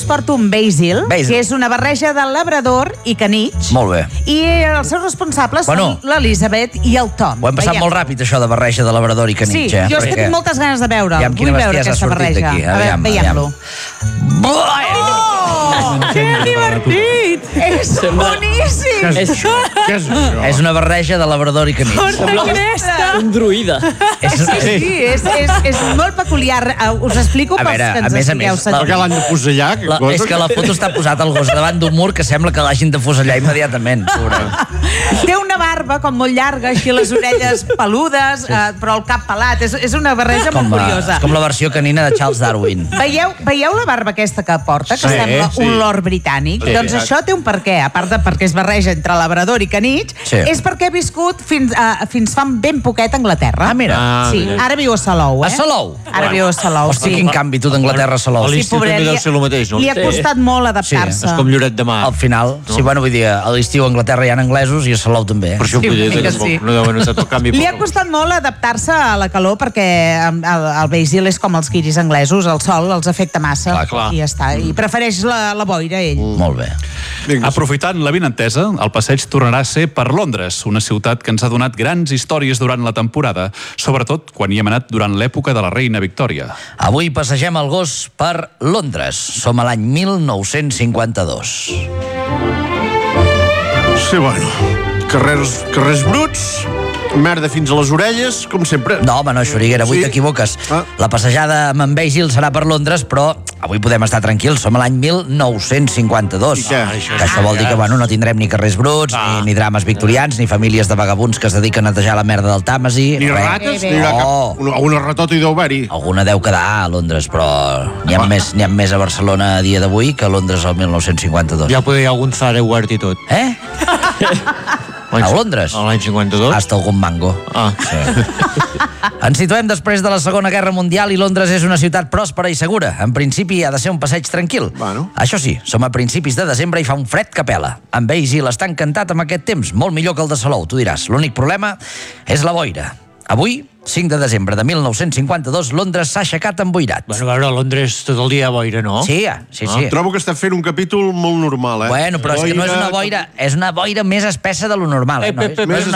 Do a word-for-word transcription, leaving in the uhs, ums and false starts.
porto un Basil, Basil. que és una barreja de labrador i canitx. Molt bé. I els seus responsables Bueno. són l'Elisabet i el Tom. Ho hem passat Veiem. molt ràpid, això de barreja de labrador i Sí, canitx, eh? jo és que Perquè- tinc moltes ganes de veure'l. Aviam quina Vull veure bestiesa ha aquesta sortit barreja. d'aquí. A veure, Aviam, veiem-lo. Oh, que divertit! És boníssim! Què és això? Què és això? És una barreja de labrador i canitx. Porta cresta! Un druida. És, Sí, sí, és, és, és molt peculiar. Uh, Us explico A pels veure, que a ens més a estigueu més, sentint. Per què l'han de fusellar? Que la, cosa? és que la foto està posat al gos davant d'un mur que sembla que l'hagin de fusellar immediatament. Pobret. Té una barba com molt llarga, així les orelles peludes, eh, però el cap pelat. És, és una barreja Com, molt la- curiosa. és com la versió canina de Charles Darwin. Veieu, veieu la barba aquesta que porta, que Sí, sembla sí. un lord britànic? Sí, Doncs exacte. això té un per què, a part de perquè es barreja entre labrador i canitx, Sí. és perquè ha viscut fins, uh, fins fa ben poquet a Anglaterra. Ah, mira. Ah, Sí, mira. ara viu a Salou, eh? A Salou? Ara viu a Salou, Hosti, sí. quin canvi, tu d'Anglaterra a Salou. A Sí, l'estiu pobret, també li deu ha- ser el mateix, no? Li ha costat molt adaptar-se. És com Lloret de Mar. Al final, sí, bueno, vull dir, a l'estiu a Anglaterra hi ha anglesos i a Salou també. Per això Sí, vull dir una que mica tampoc sí. no deuen notar el canvi. Li ha costat molt adaptar-se a la calor perquè el, el Basil és com els guiris anglesos, el sol els afecta massa. Clar, clar. I ja està. I prefereix la, la boira, ell. Mm. Molt bé. Vinga. Aprofitant l'avinentesa, el passeig tornarà a ser per Londres, una ciutat que ens ha donat grans històries durant la temporada, sobretot quan hi hem anat durant l'època de la reina Victòria. Avui passegem el gos per Londres. Som a l'any mil nou-cents cinquanta-dos. Sí, bueno, carrers, carrers bruts, merda fins a les orelles, com sempre. No, home, no, Xuriguera, avui Sí. t'equivoques. Ah. La passejada amb en Basil serà per Londres, però avui podem estar tranquils, som a l'any mil nou-cents cinquanta-dos. I què? Ah, això, que això vol dir que, bueno, no tindrem ni carrers bruts, Ah. ni, ni drames victorians, ni famílies de vagabunds que es dediquen a netejar la merda del Tàmesi. Ni res. rates, bé, ni bé. una, Oh. cap, una, una ratota hi deu haver-hi. Alguna deu quedar a Londres, però n'hi ha, més, n'hi ha més a Barcelona a dia d'avui que a Londres al mil nou-cents cinquanta-dos. Ja poder hi ha algun Zara obert i tot. Eh? A Londres? A l'any cinquanta-dos? Hasta algun mango. Ah. Sí. Ens situem després de la Segona Guerra Mundial i Londres és una ciutat pròspera i segura. En principi ha de ser un passeig tranquil. Bueno. Això sí, som a principis de desembre i fa un fred que pela. En Basil està encantat amb aquest temps, molt millor que el de Salou, tu diràs. L'únic problema és la boira. Avui, cinc de desembre de mil nou-cents cinquanta-dos, Londres s'ha aixecat emboirat. Bueno, a veure, a Londres tot el dia boira, no? Sí, ja, sí, sí. Trobo que està fent un capítol molt normal, eh? Bueno, però és que no és una boira, és una boira més espessa de lo normal, eh? Ep, No, ep, ep, no és més una